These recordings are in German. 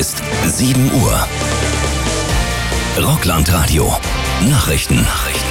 Ist 7 Uhr. Rockland-Radio. Nachrichten.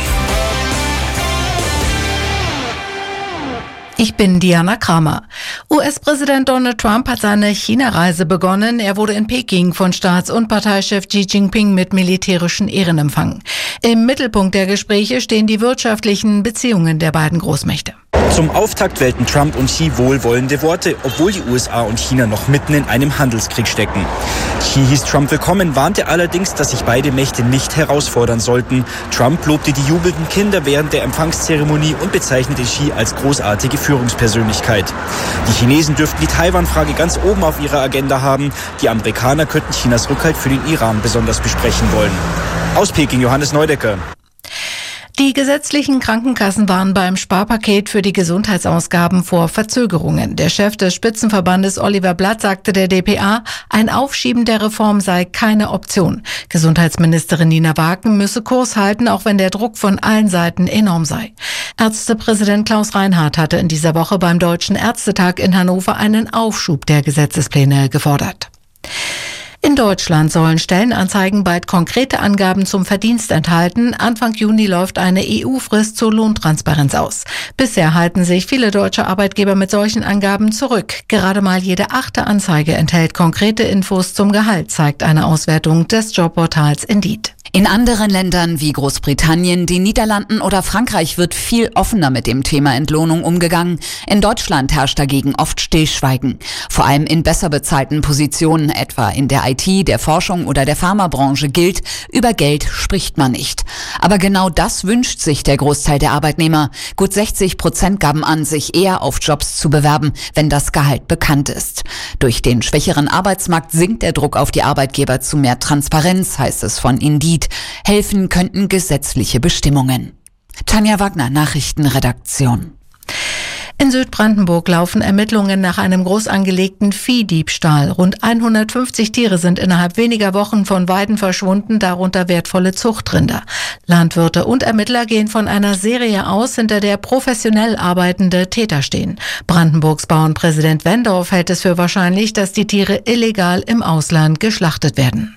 Ich bin Diana Kramer. US-Präsident Donald Trump hat seine China-Reise begonnen. Er wurde in Peking von Staats- und Parteichef Xi Jinping mit militärischen Ehren empfangen. Im Mittelpunkt der Gespräche stehen die wirtschaftlichen Beziehungen der beiden Großmächte. Zum Auftakt wählten Trump und Xi wohlwollende Worte, obwohl die USA und China noch mitten in einem Handelskrieg stecken. Xi hieß Trump willkommen, warnte allerdings, dass sich beide Mächte nicht herausfordern sollten. Trump lobte die jubelnden Kinder während der Empfangszeremonie und bezeichnete Xi als großartige Führungspersönlichkeit. Die Chinesen dürften die Taiwan-Frage ganz oben auf ihrer Agenda haben. Die Amerikaner könnten Chinas Rückhalt für den Iran besonders besprechen wollen. Aus Peking, Johannes Neudecker. Die gesetzlichen Krankenkassen warnen beim Sparpaket für die Gesundheitsausgaben vor Verzögerungen. Der Chef des Spitzenverbandes Oliver Blatt sagte der dpa, ein Aufschieben der Reform sei keine Option. Gesundheitsministerin Nina Wagen müsse Kurs halten, auch wenn der Druck von allen Seiten enorm sei. Ärztepräsident Klaus Reinhardt hatte in dieser Woche beim Deutschen Ärztetag in Hannover einen Aufschub der Gesetzespläne gefordert. In Deutschland sollen Stellenanzeigen bald konkrete Angaben zum Verdienst enthalten. Anfang Juni läuft eine EU-Frist zur Lohntransparenz aus. Bisher halten sich viele deutsche Arbeitgeber mit solchen Angaben zurück. Gerade mal jede 8. Anzeige enthält konkrete Infos zum Gehalt, zeigt eine Auswertung des Jobportals Indeed. In anderen Ländern wie Großbritannien, den Niederlanden oder Frankreich wird viel offener mit dem Thema Entlohnung umgegangen. In Deutschland herrscht dagegen oft Stillschweigen. Vor allem in besser bezahlten Positionen, etwa in der IT, der Forschung oder der Pharmabranche gilt, über Geld spricht man nicht. Aber genau das wünscht sich der Großteil der Arbeitnehmer. Gut 60% gaben an, sich eher auf Jobs zu bewerben, wenn das Gehalt bekannt ist. Durch den schwächeren Arbeitsmarkt sinkt der Druck auf die Arbeitgeber zu mehr Transparenz, heißt es von Indeed. Helfen könnten gesetzliche Bestimmungen. Tanja Wagner, Nachrichtenredaktion. In Südbrandenburg laufen Ermittlungen nach einem groß angelegten Viehdiebstahl. Rund 150 Tiere sind innerhalb weniger Wochen von Weiden verschwunden, darunter wertvolle Zuchtrinder. Landwirte und Ermittler gehen von einer Serie aus, hinter der professionell arbeitende Täter stehen. Brandenburgs Bauernpräsident Wendorf hält es für wahrscheinlich, dass die Tiere illegal im Ausland geschlachtet werden.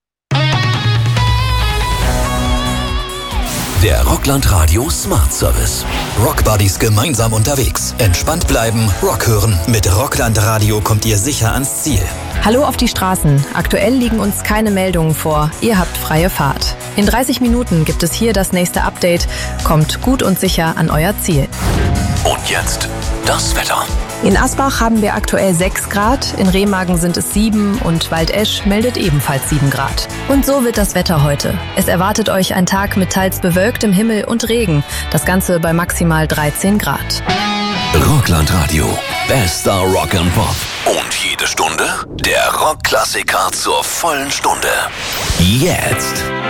Der Rockland-Radio Smart Service. Rockbuddies gemeinsam unterwegs. Entspannt bleiben, Rock hören. Mit Rockland-Radio kommt ihr sicher ans Ziel. Hallo auf die Straßen. Aktuell liegen uns keine Meldungen vor. Ihr habt freie Fahrt. In 30 Minuten gibt es hier das nächste Update. Kommt gut und sicher an euer Ziel. Und jetzt das Wetter. In Asbach haben wir aktuell 6 Grad, in Remagen sind es 7 und Waldesch meldet ebenfalls 7 Grad. Und so wird das Wetter heute. Es erwartet euch ein Tag mit teils bewölktem Himmel und Regen. Das Ganze bei maximal 13 Grad. Rockland-Radio. Bester Rock and Pop. Und jede Stunde der Rockklassiker zur vollen Stunde. Jetzt.